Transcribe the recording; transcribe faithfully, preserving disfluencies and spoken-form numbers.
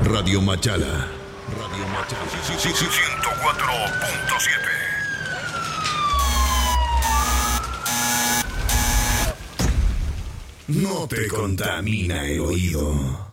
Radio Machala. Radio Machala. Sí, sí, sí, ciento cuatro punto siete. No te contamina el oído.